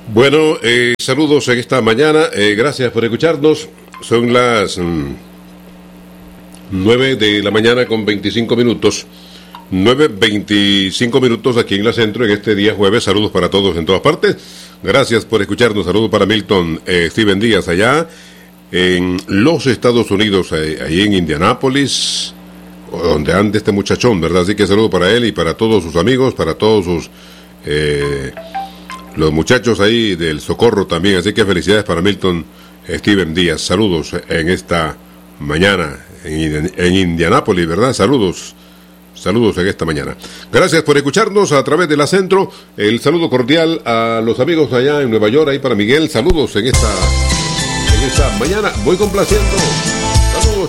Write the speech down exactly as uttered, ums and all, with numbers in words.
Bueno, eh, saludos en esta mañana, eh, gracias por escucharnos. Son las mm, nueve de la mañana con veinticinco minutos, nueve veinticinco minutos aquí en la Centro en este día jueves. Saludos para todos en todas partes, gracias por escucharnos. Saludos para Milton eh, Steven Díaz allá en los Estados Unidos, eh, ahí en Indianápolis, donde anda este muchachón, ¿verdad? Así que saludo para él y para todos sus amigos, para todos sus... Eh, los muchachos ahí del Socorro también, así que felicidades para Milton Steven Díaz. Saludos en esta mañana en, en Indianápolis, ¿verdad? Saludos, saludos en esta mañana. Gracias por escucharnos a través de la Centro. El saludo cordial a los amigos allá en Nueva York, ahí para Miguel. Saludos en esta, en esta mañana. Voy complaciendo